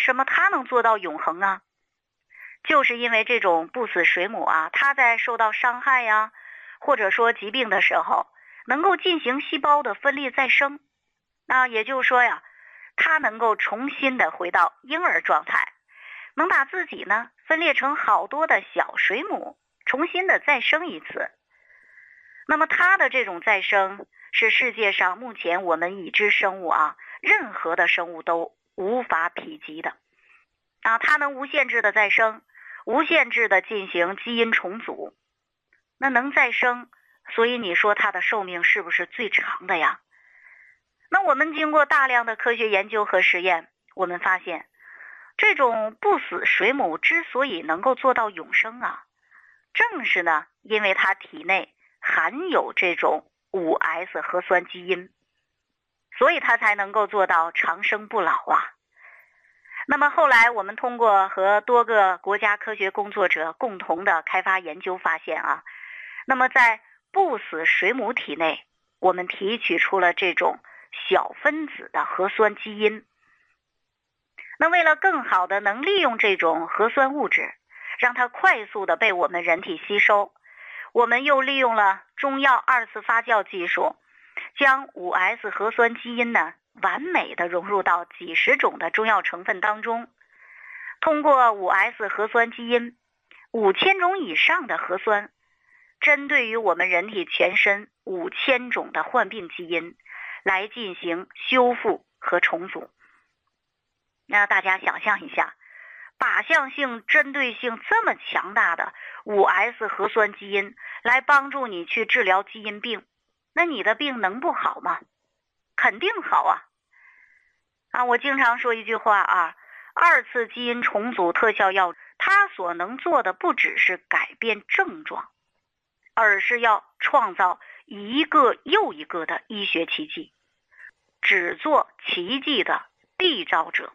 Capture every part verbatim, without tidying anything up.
什么它能做到永恒啊？就是因为这种不死水母啊，它在受到伤害呀，或者说疾病的时候，能够进行细胞的分裂再生。那也就是说呀，它能够重新的回到婴儿状态，能把自己呢分裂成好多的小水母，重新的再生一次。那么它的这种再生是世界上目前我们已知生物啊，任何的生物都无法匹及的啊，它能无限制的再生，无限制的进行基因重组。那能再生，所以你说它的寿命是不是最长的呀？那我们经过大量的科学研究和实验，我们发现这种不死水母之所以能够做到永生啊，正是呢因为它体内含有这种 五 S 核酸基因，所以它才能够做到长生不老啊。那么后来我们通过和多个国家科学工作者共同的开发研究发现啊，那么在不死水母体内，我们提取出了这种小分子的核酸基因。那为了更好的能利用这种核酸物质，让它快速的被我们人体吸收，我们又利用了中药二次发酵技术，将 五 S 核酸基因呢完美的融入到几十种的中药成分当中。通过 五 S 核酸基因五千种以上的核酸，针对于我们人体全身五千种的患病基因来进行修复和重组。那大家想象一下，靶向性针对性这么强大的 五 S 核酸基因来帮助你去治疗基因病，那你的病能不好吗？肯定好啊！啊，我经常说一句话啊，二次基因重组特效药，它所能做的不只是改变症状，而是要创造一个又一个的医学奇迹，只做奇迹的缔造者。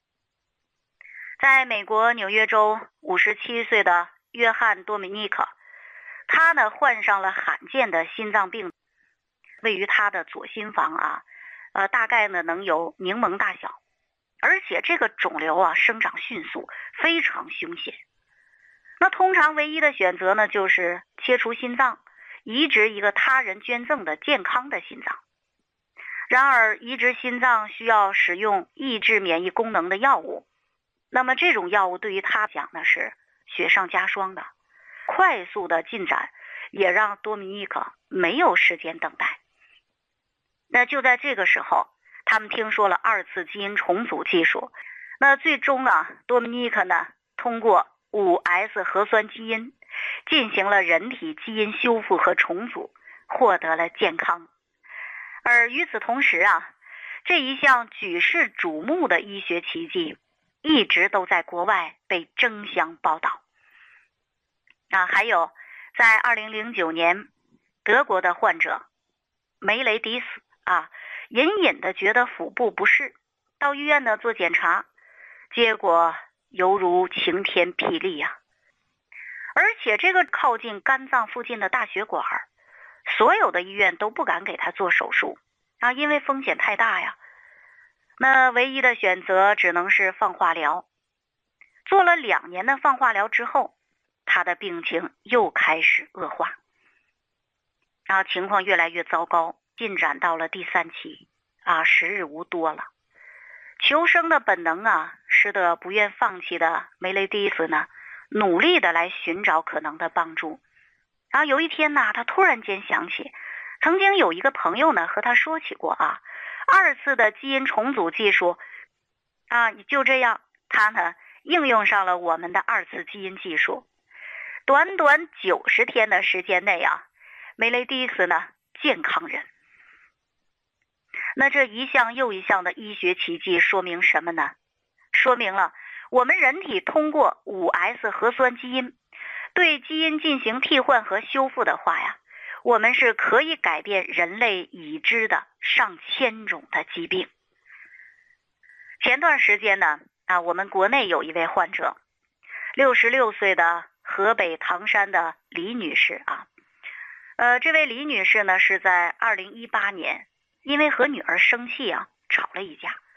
在美国纽约州五十七岁的约翰·多米尼克，他呢患上了罕见的心脏病，位于他的左心房啊，呃，大概呢能有柠檬大小，而且这个肿瘤啊生长迅速，非常凶险。那通常唯一的选择呢就是切除心脏，移植一个他人捐赠的健康的心脏。然而移植心脏需要使用抑制免疫功能的药物，那么这种药物对于他讲呢是雪上加霜的，快速的进展也让多米尼克没有时间等待。那就在这个时候，他们听说了二次基因重组技术。那最终啊，多米尼克呢通过 五 S 核酸基因进行了人体基因修复和重组，获得了健康。而与此同时啊，这一项举世瞩目的医学奇迹一直都在国外被争相报道。啊，还有在二零零九年，德国的患者梅雷迪斯啊，隐隐的觉得腹部不适，到医院呢做检查，结果犹如晴天霹雳啊！而且这个靠近肝脏附近的大血管，所有的医院都不敢给他做手术啊，因为风险太大呀。那唯一的选择只能是放化疗。做了两年的放化疗之后，他的病情又开始恶化，然后情况越来越糟糕，进展到了第三期啊，时日无多了。求生的本能啊，使得不愿放弃的梅雷迪斯呢，努力的来寻找可能的帮助。然后有一天呢，他突然间想起，曾经有一个朋友呢和他说起过啊，二次的基因重组技术啊，就这样，他呢应用上了我们的二次基因技术。短短九十天的时间内啊，梅雷迪斯呢健康人。那这一项又一项的医学奇迹说明什么呢？说明了我们人体通过 五 S 核酸基因对基因进行替换和修复的话呀，我们是可以改变人类已知的上千种的疾病。前段时间呢，啊，我们国内有一位患者，六十六岁的河北唐山的李女士啊，呃，这位李女士呢是在二零一八年，因为和女儿生气啊，吵了一架，